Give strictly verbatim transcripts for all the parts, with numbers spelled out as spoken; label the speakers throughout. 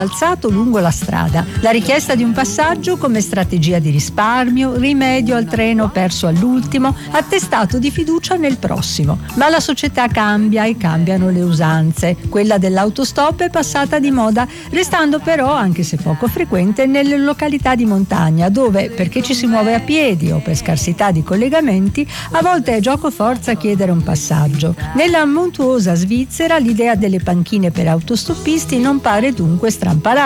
Speaker 1: alzato lungo la strada. La richiesta di un passaggio come strategia di risparmio, rimedio al treno perso all'ultimo, attestato di fiducia nel prossimo. Ma la società cambia e cambiano le usanze. Quella dell'autostop è passata di moda, restando però, anche se poco frequente, nelle località di montagna, dove, perché ci si muove a piedi o per scarsità di collegamenti, a volte è gioco forza chiedere un passaggio. Nella montuosa Svizzera l'idea delle panchine per autostoppisti non pare dunque strampalata.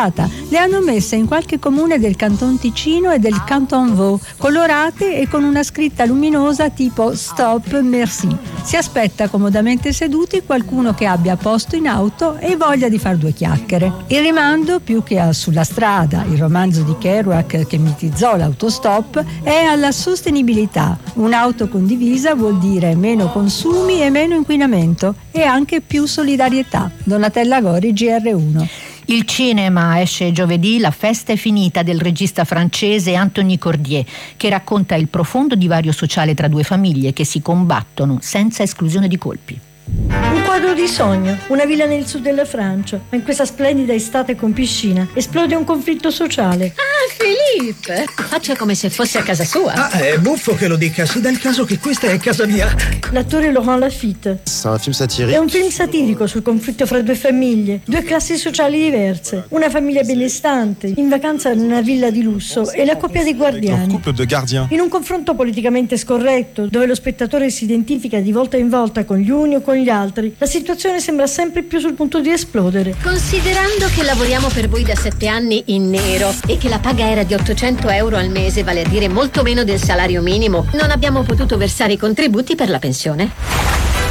Speaker 1: Le hanno messe in qualche comune del Canton Ticino e del Canton Vaud, colorate e con una scritta luminosa tipo Stop Merci. Si aspetta comodamente seduti qualcuno che abbia posto in auto e voglia di far due chiacchiere. Il rimando, più che a Sulla strada, il romanzo di Kerouac che mitizzò l'autostop, è alla sostenibilità. Un'auto condivisa vuol dire meno consumi e meno inquinamento e anche più solidarietà. Donatella Gori, G R uno.
Speaker 2: Il cinema esce giovedì La festa è finita del regista francese Anthony Cordier, che racconta il profondo divario sociale tra due famiglie che si combattono senza esclusione di colpi.
Speaker 3: Un quadro di sogno, una villa nel sud della Francia, ma in questa splendida estate con piscina esplode un conflitto sociale.
Speaker 4: Ah, Philippe! Faccia come se fosse a casa sua.
Speaker 5: Ah, è buffo che lo dica, si dà il caso che questa è casa mia.
Speaker 3: L'attore Laurent Lafitte.
Speaker 6: C'est un film satirique.
Speaker 3: È un film satirico sul conflitto fra due famiglie, due classi sociali diverse. Una famiglia benestante, in vacanza in una villa di lusso, e la coppia di guardiani.
Speaker 6: Un couple de gardiens.
Speaker 3: In un confronto politicamente scorretto, dove lo spettatore si identifica di volta in volta con gli uni o con gli altri, la situazione sembra sempre più sul punto di esplodere.
Speaker 4: Considerando che lavoriamo per voi da sette anni in nero e che la paga era di ottocento euro al mese, vale a dire molto meno del salario minimo, non abbiamo potuto versare i contributi per la pensione.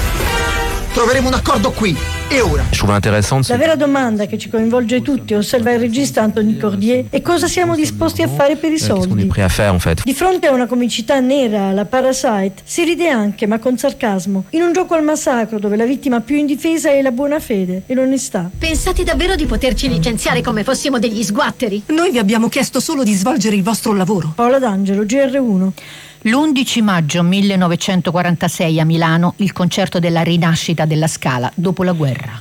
Speaker 5: Troveremo un accordo qui e ora.
Speaker 6: Je trouve intéressante.
Speaker 3: La vera domanda che ci coinvolge tutti, osserva il regista Anthony Cordier, è cosa siamo disposti a fare per i
Speaker 6: Qu'est-ce qu'on est
Speaker 3: soldi.
Speaker 6: prêt à faire en fait?
Speaker 3: Di fronte a una comicità nera, la Parasite, si ride anche, ma con sarcasmo, in un gioco al massacro dove la vittima più indifesa è la buona fede e l'onestà.
Speaker 4: Pensate davvero di poterci licenziare come fossimo degli sguatteri?
Speaker 7: Noi vi abbiamo chiesto solo di svolgere il vostro lavoro.
Speaker 3: Paola D'Angelo, G R uno.
Speaker 2: L'undici maggio millenovecentoquarantasei a Milano, il concerto della rinascita della Scala dopo la guerra.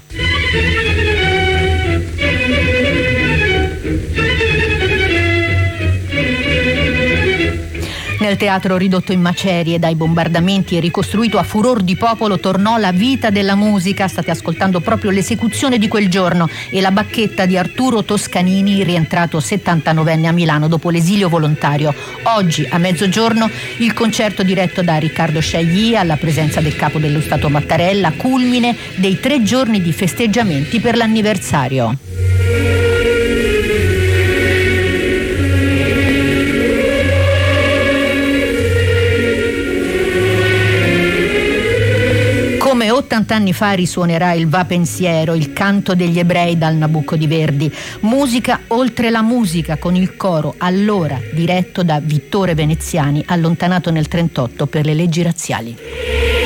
Speaker 2: Nel teatro ridotto in macerie dai bombardamenti e ricostruito a furor di popolo tornò la vita della musica. State ascoltando proprio l'esecuzione di quel giorno e la bacchetta di Arturo Toscanini, rientrato settantanovenne a Milano dopo l'esilio volontario. Oggi a mezzogiorno il concerto diretto da Riccardo Chailly alla presenza del capo dello Stato Mattarella, culmine dei tre giorni di festeggiamenti per l'anniversario. Come ottanta anni fa risuonerà il Va Pensiero, il canto degli ebrei dal Nabucco di Verdi. Musica oltre la musica, con il coro allora diretto da Vittore Veneziani, allontanato nel trentotto per le leggi razziali.